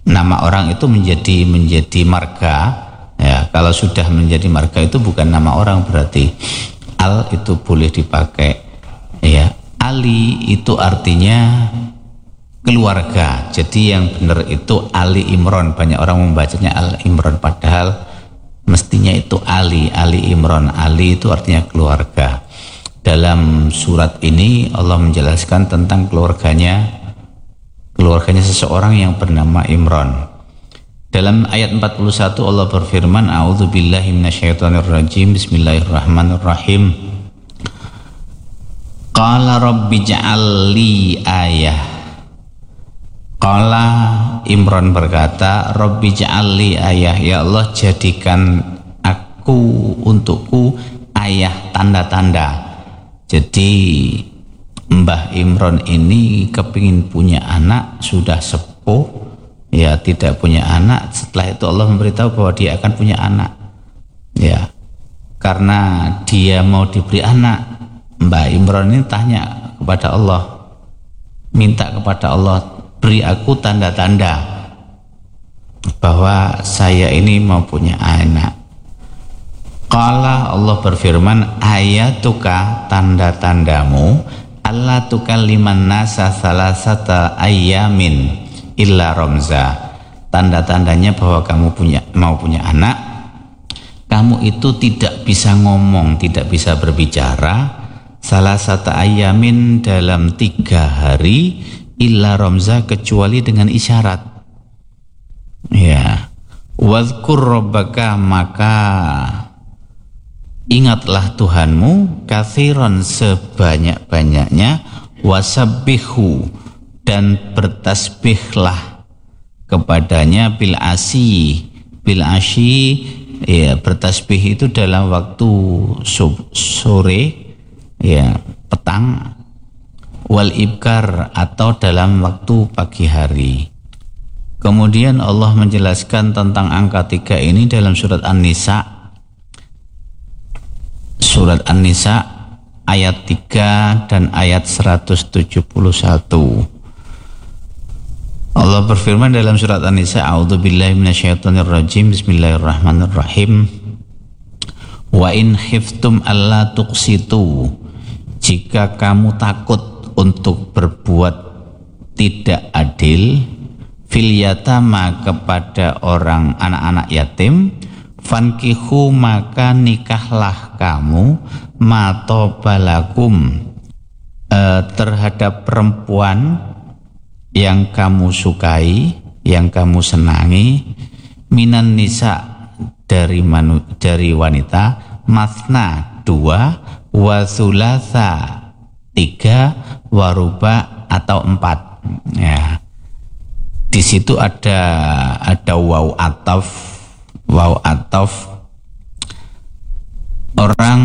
Nama orang itu menjadi marga. Ya, kalau sudah menjadi marga itu bukan nama orang, berarti al itu boleh dipakai. Ya, Ali itu artinya keluarga. Jadi yang benar itu Ali Imron. Banyak orang membacanya Al Imron, padahal mestinya itu Ali Imron. Ali itu artinya keluarga. Dalam surat ini Allah menjelaskan tentang keluarganya seseorang yang bernama Imron. Dalam ayat 41 Allah berfirman, a'udzubillahi minasyaitonirrajim, bismillahirrahmanirrahim. Qala rabbi ja'al li ayah. Qala, Imron berkata, rabbi ja'al li ayah, ya Allah jadikan untukku ayah, tanda-tanda. Jadi Mbah Imron ini kepingin punya anak, sudah sepuh, ya tidak punya anak. Setelah itu Allah memberitahu bahwa dia akan punya anak. Ya, karena dia mau diberi anak, Mbah Imron ini tanya kepada Allah, minta kepada Allah, beri aku tanda-tanda bahwa saya ini mau punya anak. Qala, Allah berfirman, ayatuka, tanda-tandamu, Allah tukalliman nasa salasata ayyamin illa ramza. Tanda-tandanya bahwa kamu mau punya anak, kamu itu tidak bisa ngomong, tidak bisa berbicara, salasata ayyamin dalam 3 hari, illa ramza kecuali dengan isyarat. Ya, wadhkur rabbaka, maka ingatlah Tuhanmu, katsiran sebanyak-banyaknya, wasabbihu, dan bertasbihlah kepadanya, bil asyi, ya, bertasbih itu dalam waktu sore, ya, petang, wal ibkar, atau dalam waktu pagi hari. Kemudian Allah menjelaskan tentang angka 3 ini dalam surat An-Nisa. Surat An-Nisa ayat 3 dan ayat 171. Allah berfirman dalam surat An-Nisa, a'udzubillahi minasyaitonirrajim, bismillahirrahmanirrahim. Wa in khiftum alla tuqsitu, jika kamu takut untuk berbuat tidak adil, fil yatama, kepada orang anak-anak yatim, fankihu, maka nikahlah kamu, matobalakum, terhadap perempuan yang kamu sukai, yang kamu senangi, minan nisa, dari wanita, masna 2, wa thulatha 3, wa ruba atau 4. Ya, di situ ada waw ataf. Waw ataf, orang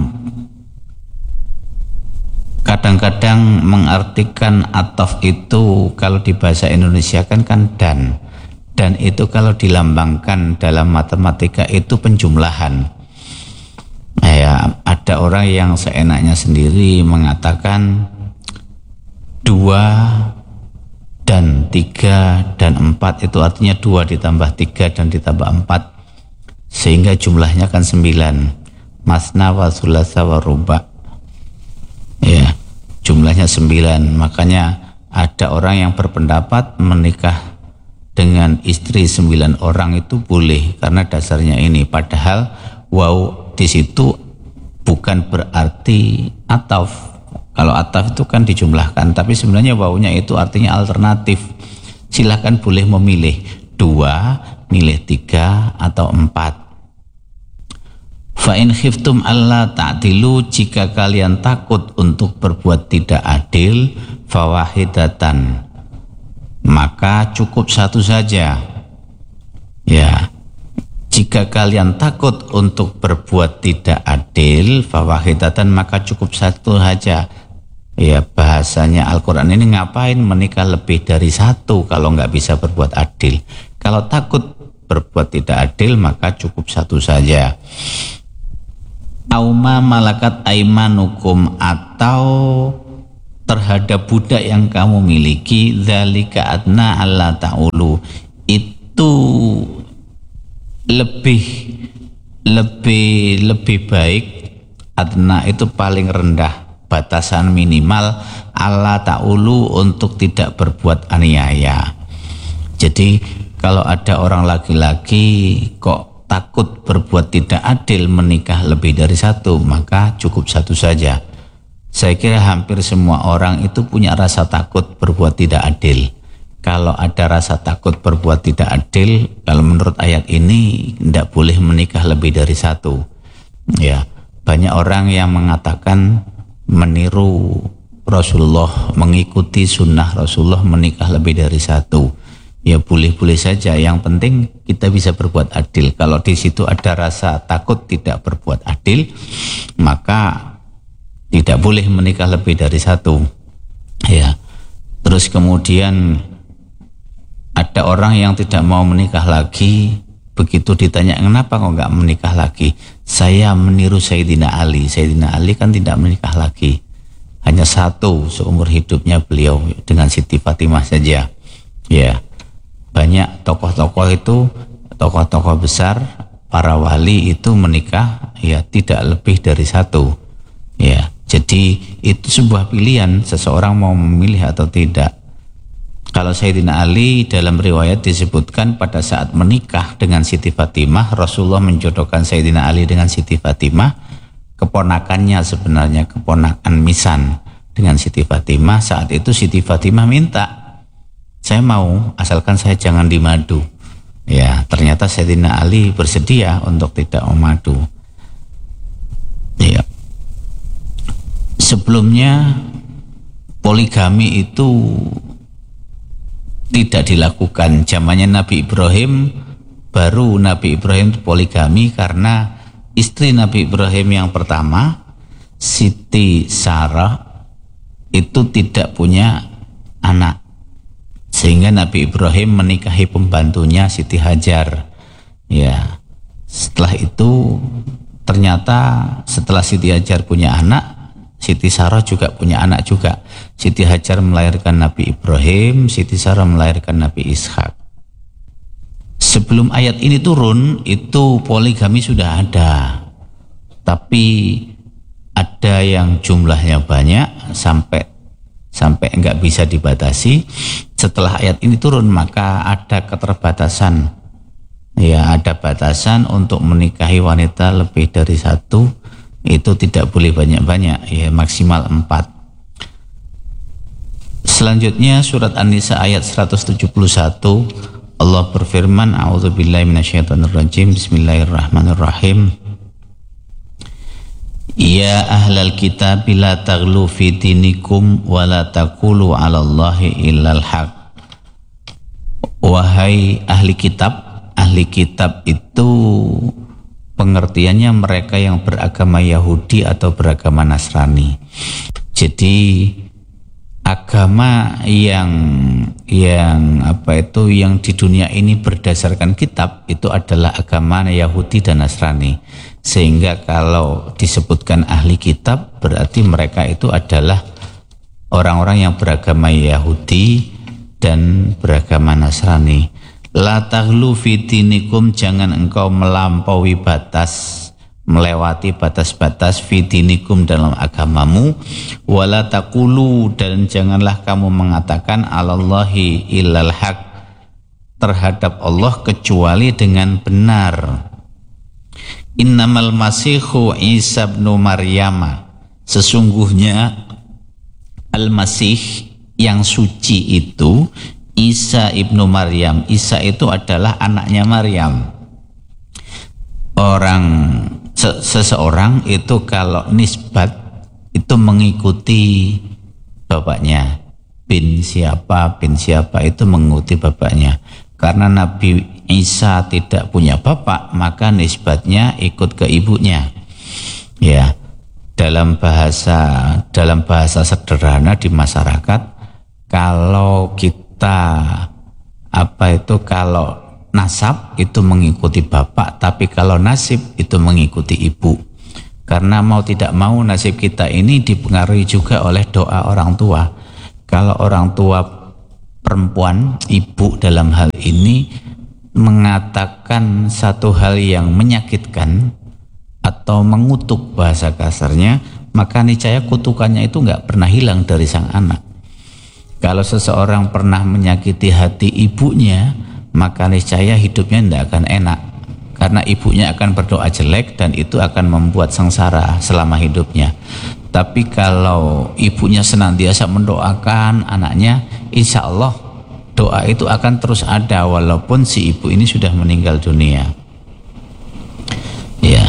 kadang-kadang mengartikan ataf itu kalau di bahasa Indonesia kan dan itu kalau dilambangkan dalam matematika itu penjumlahan. Ya, ada orang yang seenaknya sendiri mengatakan 2 dan 3 dan 4 itu artinya 2 ditambah 3 dan ditambah 4, sehingga jumlahnya kan 9. Masna wa thulatha wa ruba, ya, jumlahnya 9. Makanya ada orang yang berpendapat menikah dengan istri 9 orang itu boleh karena dasarnya ini. Padahal wow di situ bukan berarti ataf. Kalau ataf itu kan dijumlahkan, tapi sebenarnya wawunya itu artinya alternatif. Silahkan boleh memilih 2, milih 3 atau 4. Fa in khiftum alla ta'dilu, jika kalian takut untuk berbuat tidak adil, fawahidatan, maka cukup 1 saja. Ya, jika kalian takut untuk berbuat tidak adil, fawahidatan, maka cukup 1 saja. Ya, bahasanya Al-Quran ini ngapain menikah lebih dari 1 kalau nggak bisa berbuat adil. Kalau takut berbuat tidak adil, maka cukup 1 saja. Auma malakat aimanukum, atau terhadap budak yang kamu miliki, dzalika adna alla ta'ulu, itu lebih baik. Adna itu paling rendah, batasan minimal Allah ta'ulu untuk tidak berbuat aniaya. Jadi kalau ada orang laki-laki kok takut berbuat tidak adil menikah lebih dari satu, maka cukup satu saja. Saya kira hampir semua orang itu punya rasa takut berbuat tidak adil. Kalau ada rasa takut berbuat tidak adil, kalau menurut ayat ini tidak boleh menikah lebih dari satu. Ya, banyak orang yang mengatakan meniru Rasulullah, mengikuti sunnah Rasulullah menikah lebih dari satu. Ya boleh-boleh saja, yang penting kita bisa berbuat adil. Kalau di situ ada rasa takut tidak berbuat adil, maka tidak boleh menikah lebih dari satu. Ya. Terus kemudian ada orang yang tidak mau menikah lagi, begitu ditanya kenapa kok nggak menikah lagi? Saya meniru Sayyidina Ali. Sayyidina Ali kan tidak menikah lagi, hanya satu seumur hidupnya beliau dengan Siti Fatimah saja. Ya, banyak tokoh-tokoh itu, tokoh-tokoh besar, para wali itu menikah ya tidak lebih dari satu. Ya, jadi itu sebuah pilihan seseorang mau memilih atau tidak. Kalau Sayyidina Ali dalam riwayat disebutkan pada saat menikah dengan Siti Fatimah, Rasulullah menjodohkan Sayyidina Ali dengan Siti Fatimah, keponakannya sebenarnya, keponakan Misan dengan Siti Fatimah. Saat itu Siti Fatimah minta, saya mau asalkan saya jangan dimadu. Ya, ternyata Sayyidina Ali bersedia untuk tidak memadu. Ya. Sebelumnya poligami itu tidak dilakukan. Zamannya Nabi Ibrahim, baru Nabi Ibrahim poligami karena istri Nabi Ibrahim yang pertama, Siti Sarah, itu tidak punya anak, sehingga Nabi Ibrahim menikahi pembantunya Siti Hajar. Ya, setelah itu ternyata setelah Siti Hajar punya anak, Siti Sarah juga punya anak juga. Siti Hajar melahirkan Nabi Ibrahim, Siti Sarah melahirkan Nabi Ishak. Sebelum ayat ini turun, itu poligami sudah ada. Tapi ada yang jumlahnya banyak sampai enggak bisa dibatasi. Setelah ayat ini turun, maka ada keterbatasan. Ya, ada batasan untuk menikahi wanita lebih dari satu. Itu tidak boleh banyak-banyak, ya maksimal 4. Selanjutnya surat An-Nisa ayat 171, Allah berfirman, a'udzubillahi minasyaitonirrajim, bismillahirrahmanirrahim. Ya ahlal kitab la taghlu fi dinikum wa la taqulu 'alallahi illal haq. Wahai ahli kitab itu pengertiannya mereka yang beragama Yahudi atau beragama Nasrani. Jadi agama yang di dunia ini berdasarkan kitab itu adalah agama Yahudi dan Nasrani. Sehingga kalau disebutkan ahli kitab berarti mereka itu adalah orang-orang yang beragama Yahudi dan beragama Nasrani. La taghlu fi dinikum, jangan engkau melampaui batas, melewati batas-batas fi dinikum dalam agamamu. Wala taqulu, dan janganlah kamu mengatakan alallahi illal haq, terhadap Allah kecuali dengan benar. Innamal masihu Isa ibn Maryam, sesungguhnya Al-Masih yang suci itu Isa ibnu Maryam. Isa itu adalah anaknya Maryam. Seseorang itu kalau nisbat itu mengikuti bapaknya. Bin siapa itu mengikuti bapaknya. Karena Nabi Isa tidak punya bapak, maka nisbatnya ikut ke ibunya. Ya, dalam bahasa sederhana di masyarakat, kalau kalau nasab itu mengikuti bapak, tapi kalau nasib itu mengikuti ibu. Karena mau tidak mau nasib kita ini dipengaruhi juga oleh doa orang tua. Kalau orang tua perempuan, ibu dalam hal ini mengatakan satu hal yang menyakitkan atau mengutuk bahasa kasarnya, maka niscaya kutukannya itu nggak pernah hilang dari sang anak. Kalau seseorang pernah menyakiti hati ibunya, maka niscaya hidupnya tidak akan enak, karena ibunya akan berdoa jelek dan itu akan membuat sengsara selama hidupnya. Tapi kalau ibunya senantiasa mendoakan anaknya, insya Allah doa itu akan terus ada walaupun si ibu ini sudah meninggal dunia. Ya.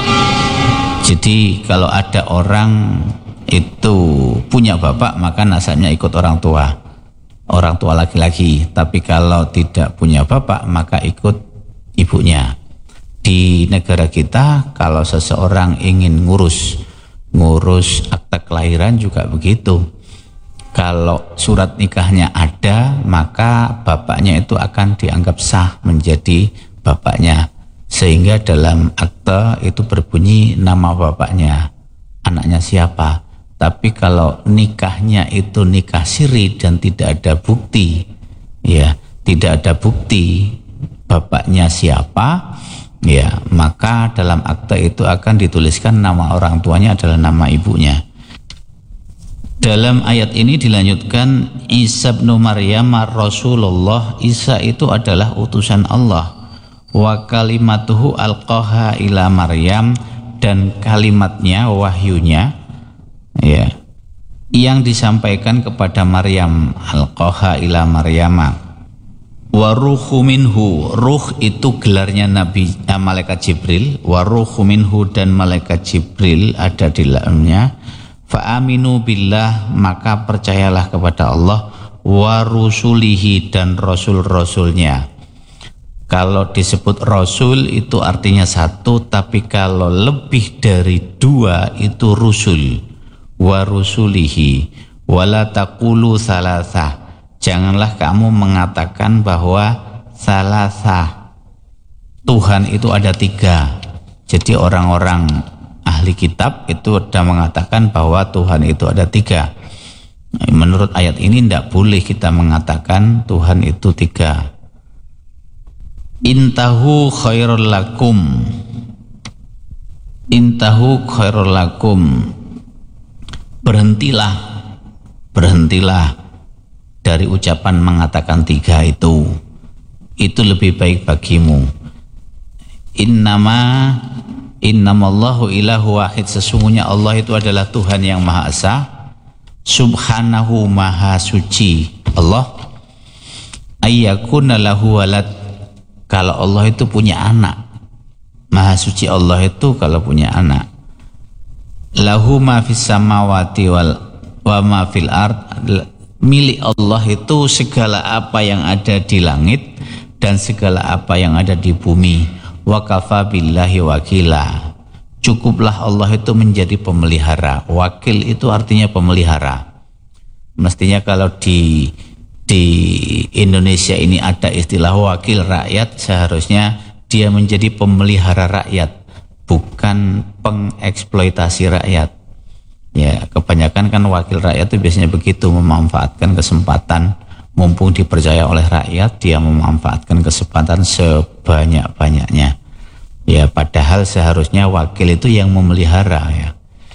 Jadi kalau ada orang itu punya bapak, maka nasabnya ikut orang tua laki-laki. Tapi kalau tidak punya bapak, maka ikut ibunya. Di negara kita kalau seseorang ingin ngurus akta kelahiran juga begitu. Kalau surat nikahnya ada, maka bapaknya itu akan dianggap sah menjadi bapaknya, sehingga dalam akte itu berbunyi nama bapaknya, anaknya siapa. Tapi kalau nikahnya itu nikah siri dan tidak ada bukti, ya tidak ada bukti bapaknya siapa, ya maka dalam akte itu akan dituliskan nama orang tuanya adalah nama ibunya. Dalam ayat ini dilanjutkan, Isa bin Maryam Rasulullah, Isa itu adalah utusan Allah, wa kalimatuhu alqaha ila Maryam, dan kalimatnya, wahyunya, ya, yang disampaikan kepada Maryam, alqaha ila Maryama, wa ruhu minhu, ruh itu gelarnya Nabi malaikat Jibril, wa ruhu minhu, dan malaikat Jibril ada di dalamnya. Fa aminu billah, maka percayalah kepada Allah, wa rusulihi, dan rasul-rasulnya. Kalau disebut rasul itu artinya satu, tapi kalau lebih dari dua itu rusul. Wa rusulihi wala taqulu salasah, janganlah kamu mengatakan bahwa salasah, Tuhan itu ada tiga. Jadi orang-orang ahli kitab itu sudah mengatakan bahwa Tuhan itu ada tiga. Menurut ayat ini tidak boleh kita mengatakan Tuhan itu tiga. Intahu khairul lakum, intahu khairul lakum, berhentilah dari ucapan mengatakan tiga itu lebih baik bagimu. Innamallahu ilahu wahid, sesungguhnya Allah itu adalah Tuhan yang Maha Esa, subhanahu, maha suci Allah, ayyakuna lahu walad, kalau Allah itu punya anak, maha suci Allah itu kalau punya anak. Lahu ma fis samawati wa ma fil ard, milik Allah itu segala apa yang ada di langit dan segala apa yang ada di bumi. Wa kafa billahi wakila, cukuplah Allah itu menjadi pemelihara. Wakil itu artinya pemelihara. Mestinya kalau di Indonesia ini ada istilah wakil rakyat, seharusnya dia menjadi pemelihara rakyat, bukan pengeksploitasi rakyat. Ya, kebanyakan kan wakil rakyat itu biasanya begitu, memanfaatkan kesempatan, mumpung dipercaya oleh rakyat, dia memanfaatkan kesempatan sebanyak-banyaknya. Ya, padahal seharusnya wakil itu yang memelihara, ya.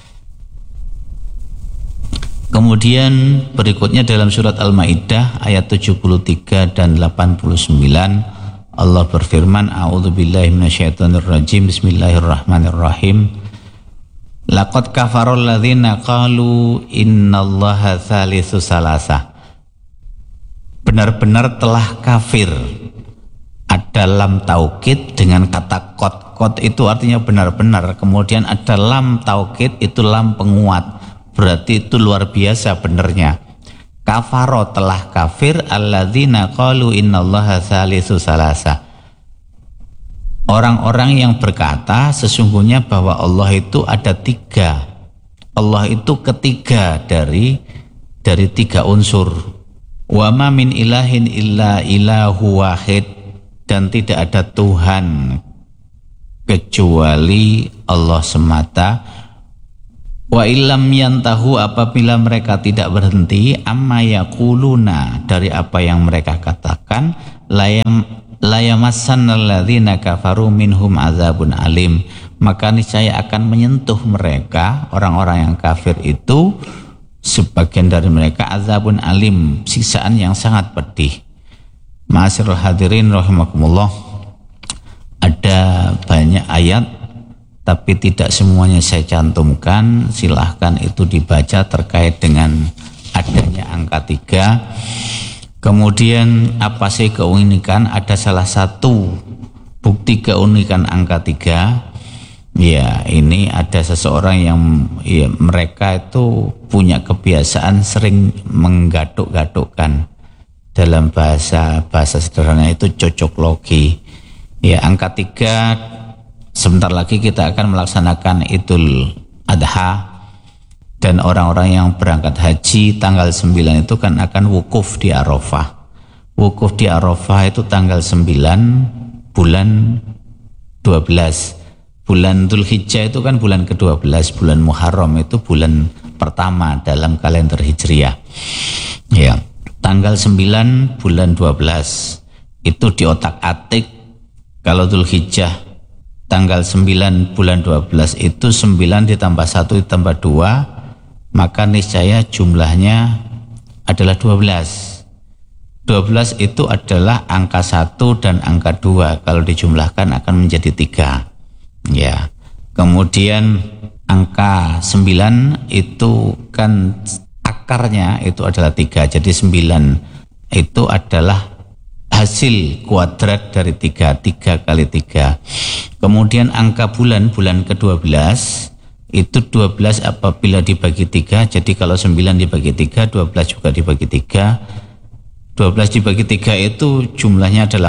Kemudian berikutnya dalam surat Al-Maidah ayat 73 dan 89, Allah berfirman, a'udzubillahi minasyaitonirrajim, bismillahirrahmanirrahim. Laqad kafarul ladzina qalu innallaha tsalitsu salasah, benar-benar telah kafir. Ada lam taukid dengan kata kot itu artinya benar-benar, kemudian ada lam taukid itu lam penguat, berarti itu luar biasa benarnya. Kafaro, telah kafir, alladzina qalu innallaha tsalitsu salasah, orang-orang yang berkata sesungguhnya bahwa Allah itu ada tiga, Allah itu ketiga dari tiga unsur. Wa ma min ilahin illa ilahu wahid, dan tidak ada Tuhan kecuali Allah semata. Wa illam yantahu, apabila mereka tidak berhenti, amma yaquluna, dari apa yang mereka katakan, la yamassannal ladzina kafaru minhum azabun alim, maka niscaya akan menyentuh mereka orang-orang yang kafir itu, sebagian dari mereka azabun alim, siksaan yang sangat pedih. Ma'asyiral hadirin rahimakumullah, ada banyak ayat tapi tidak semuanya saya cantumkan, silahkan itu dibaca terkait dengan adanya angka 3. Kemudian apa sih keunikan? Ada salah satu bukti keunikan angka 3. Ya, ini ada seseorang yang ya, mereka itu punya kebiasaan sering menggaduk-gadukkan. Dalam bahasa sederhana itu cocok logi. Ya, angka 3 sebentar lagi kita akan melaksanakan Idul Adha, dan orang-orang yang berangkat haji tanggal 9 itu kan akan wukuf di Arafah. Wukuf di Arafah itu tanggal 9 bulan 12. Bulan Dzulhijjah itu kan bulan ke-12, bulan Muharram itu bulan pertama dalam kalender Hijriah. Ya, tanggal 9 bulan 12 itu diotak-atik. Kalau Dzulhijjah tanggal 9 bulan 12 itu 9 ditambah 1 ditambah 2, maka niscaya jumlahnya adalah 12. 12 itu adalah angka 1 dan angka 2, kalau dijumlahkan akan menjadi 3. Ya. Kemudian angka 9 itu kan akarnya itu adalah 3. Jadi 9 itu adalah hasil kuadrat dari 3 kali 3. Kemudian angka bulan ke-12 itu 12 apabila dibagi 3. Jadi kalau 9 dibagi 3, 12 juga dibagi 3. 12 dibagi 3 itu jumlahnya adalah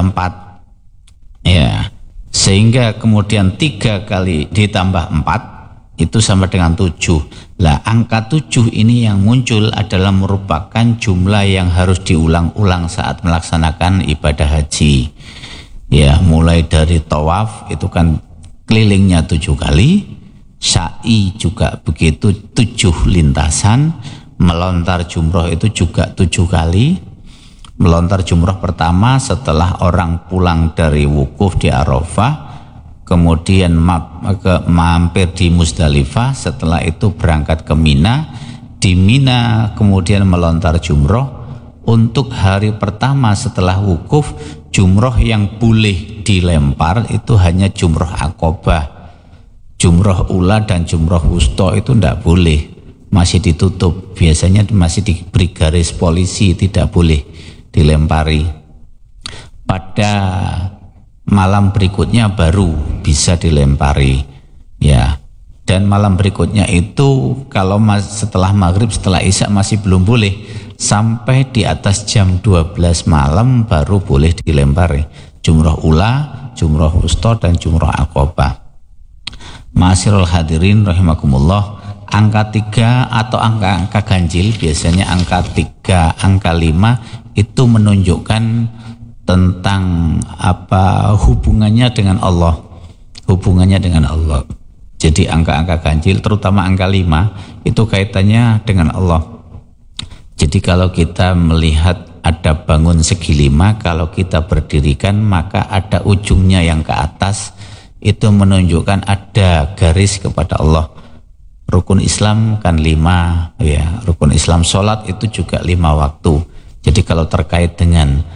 4. Ya. Sehingga kemudian 3 kali ditambah 4 itu sama dengan 7. Lah, angka 7 ini yang muncul adalah merupakan jumlah yang harus diulang-ulang saat melaksanakan ibadah haji. Ya, mulai dari tawaf itu kan kelilingnya 7 kali, sa'i juga begitu 7 lintasan, melontar jumroh itu juga 7 kali. Melontar jumroh pertama setelah orang pulang dari wukuf di Arafah, kemudian mampir di Musdalifah, setelah itu berangkat ke Mina. Di Mina kemudian melontar jumroh. Untuk hari pertama setelah wukuf, jumroh yang boleh dilempar itu hanya jumroh akobah. Jumroh ula dan jumroh wusta itu tidak boleh, masih ditutup. Biasanya masih diberi garis polisi, tidak boleh dilempari. Pada malam berikutnya baru bisa dilempari. Ya. Dan malam berikutnya itu kalau setelah maghrib, setelah isya masih belum boleh, sampai di atas jam 12 malam baru boleh dilempari. Jumroh ula, jumroh wusta, dan jumroh akobah. Ma'asyiral hadirin rahimakumullah, angka 3 atau angka ganjil, biasanya angka 3, angka 5 itu menunjukkan tentang apa hubungannya dengan Allah. Hubungannya dengan Allah. Jadi angka-angka ganjil, terutama angka 5, itu kaitannya dengan Allah. Jadi kalau kita melihat ada bangun segi 5, kalau kita berdirikan maka ada ujungnya yang ke atas, itu menunjukkan ada garis kepada Allah. Rukun Islam kan 5, ya. Rukun Islam sholat itu juga 5 waktu. Jadi kalau terkait dengan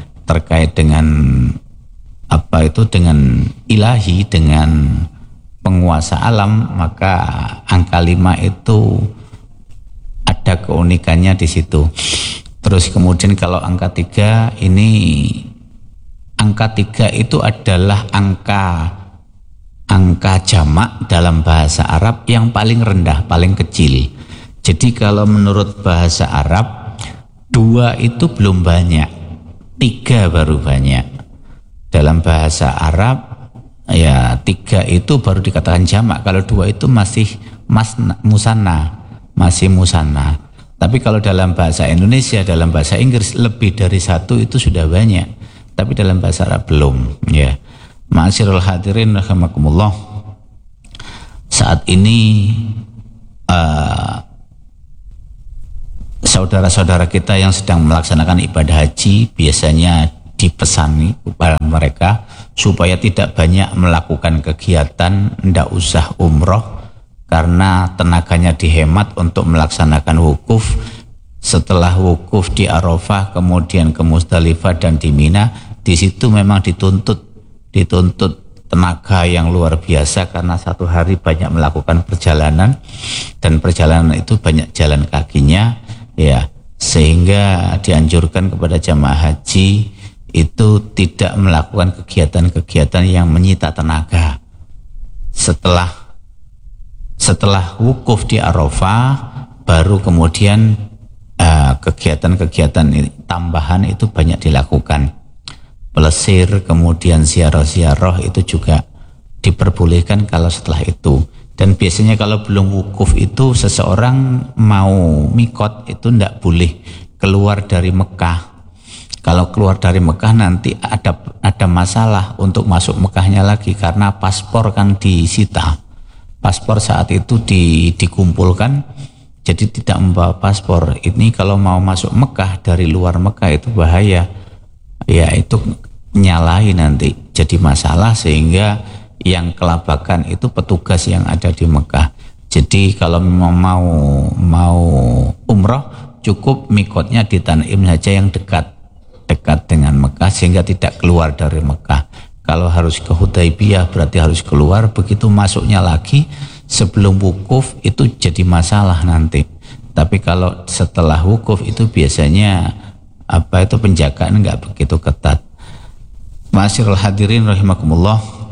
apa itu, dengan ilahi, dengan penguasa alam, maka angka 5 itu ada keunikannya di situ. Terus kemudian kalau angka 3 ini, angka 3 itu adalah angka jamak dalam bahasa Arab yang paling rendah, paling kecil. Jadi kalau menurut bahasa Arab 2 itu belum banyak, 3 baru banyak. Dalam bahasa Arab ya 3 itu baru dikatakan jamak. Kalau 2 itu masih musanna, masih musanna. Tapi kalau dalam bahasa Indonesia, dalam bahasa Inggris lebih dari 1 itu sudah banyak. Tapi dalam bahasa Arab belum. Ya, ma'asyiral hadirin rahimakumullah. Saat ini saudara-saudara kita yang sedang melaksanakan ibadah haji biasanya dipesani kepada mereka supaya tidak banyak melakukan kegiatan, tidak usah umroh karena tenaganya dihemat untuk melaksanakan wukuf. Setelah wukuf di Arafah kemudian ke Muzdalifah dan di Mina, di situ memang dituntut tenaga yang luar biasa karena satu hari banyak melakukan perjalanan dan perjalanan itu banyak jalan kakinya ya, sehingga dianjurkan kepada jamaah haji itu tidak melakukan kegiatan-kegiatan yang menyita tenaga. Setelah wukuf di Arafah baru kemudian kegiatan-kegiatan tambahan itu banyak dilakukan. Pelesir, kemudian ziarah-ziarah itu juga diperbolehkan kalau setelah itu. Dan biasanya kalau belum wukuf itu seseorang mau mikot itu tidak boleh keluar dari Mekah. Kalau keluar dari Mekah nanti ada masalah untuk masuk Mekahnya lagi karena paspor kan disita. Paspor saat itu dikumpulkan, jadi tidak membawa paspor. Ini kalau mau masuk Mekah dari luar Mekah itu bahaya. Ya itu nyalahi nanti jadi masalah, sehingga yang kelabakan itu petugas yang ada di Mekah. Jadi kalau mau umroh cukup mikotnya di Tanim saja yang dekat dengan Mekah sehingga tidak keluar dari Mekah. Kalau harus ke Hudaybiyah berarti harus keluar, begitu masuknya lagi sebelum wukuf itu jadi masalah nanti. Tapi kalau setelah wukuf itu biasanya penjagaan nggak begitu ketat. Ma'asyiral hadirin rahimakumullah,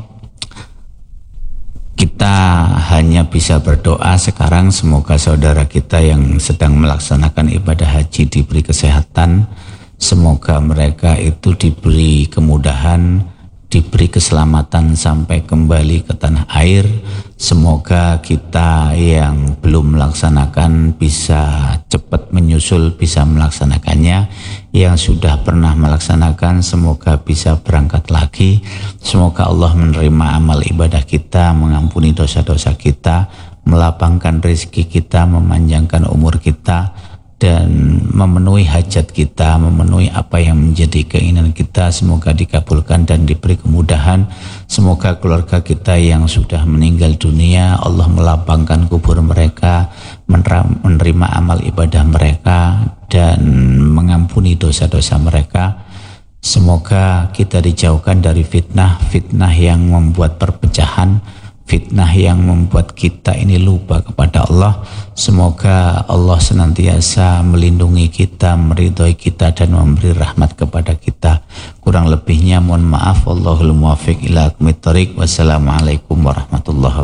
kita hanya bisa berdoa sekarang semoga saudara kita yang sedang melaksanakan ibadah haji diberi kesehatan, semoga mereka itu diberi kemudahan, diberi keselamatan sampai kembali ke tanah air. Semoga kita yang belum melaksanakan bisa cepat menyusul, bisa melaksanakannya. Yang sudah pernah melaksanakan semoga bisa berangkat lagi. Semoga Allah menerima amal ibadah kita, mengampuni dosa-dosa kita, melapangkan rezeki kita, memanjangkan umur kita, dan memenuhi hajat kita, memenuhi apa yang menjadi keinginan kita. Semoga dikabulkan dan diberi kemudahan. Semoga keluarga kita yang sudah meninggal dunia Allah melapangkan kubur mereka, menerima amal ibadah mereka, dan mengampuni dosa-dosa mereka. Semoga kita dijauhkan dari fitnah yang membuat perpecahan, fitnah yang membuat kita ini lupa kepada Allah. Semoga Allah senantiasa melindungi kita, meridhoi kita, dan memberi rahmat kepada kita. Kurang lebihnya mohon maaf. Wallahul muwaffiq ila aqwamit thoriq. Wassalamualaikum warahmatullahi wabarakatuh.